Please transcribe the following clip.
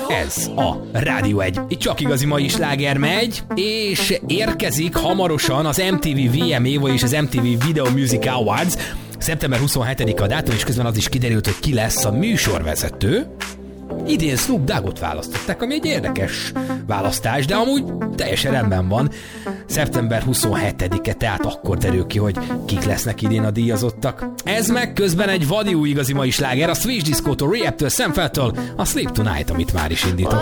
Ez a Rádió 1. Itt csak igazi mai sláger megy, és érkezik hamarosan az MTV VMA, vagyis az MTV Video Music Awards. Szeptember 27-a a dátum, és közben az is kiderült, hogy ki lesz a műsorvezető. Idén Snoop Doggot választották, ami egy érdekes választás, de amúgy teljesen rendben van. Szeptember 27-e, tehát akkor derül ki, hogy kik lesznek idén a díjazottak. Ez meg közben egy vadi új igazi mai sláger, a Switch Disco-tól, Rehab-től, Sam Feltől, a Sleep Tonight, amit már is indítok.